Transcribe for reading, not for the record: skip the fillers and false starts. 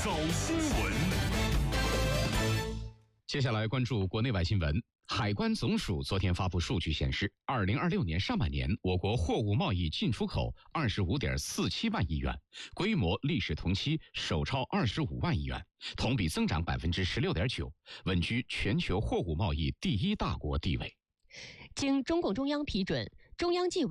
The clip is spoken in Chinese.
早新闻。 接下来关注国内外新闻。海关总署昨天发布数据显示，2026年上半年，我国货物贸易进出口25.47万亿元，规模历史同期首超25万亿元，同比增长16.9%，稳居全球货物贸易第一大国地位。 经中共中央批准，中央纪委